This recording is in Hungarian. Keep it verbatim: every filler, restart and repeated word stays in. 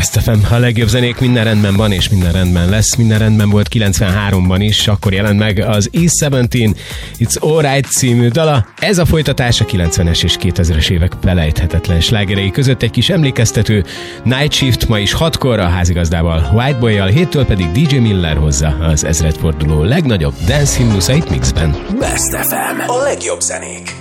Best ef em, a legjobb zenék, minden rendben van és minden rendben lesz. Minden rendben volt kilencvenháromban is, akkor jelent meg az E tizenhét It's Alright című dala. Ez a folytatás a kilencvenes és kétezres évek felejthetetlen slágerei között egy kis emlékeztető. Night Shift ma is hatkor a házigazdával, White Boy-jal, héttől pedig dé dzsé Miller hozza az ezredforduló legnagyobb dance himnuszait mixben. Best ef em, a legjobb zenék.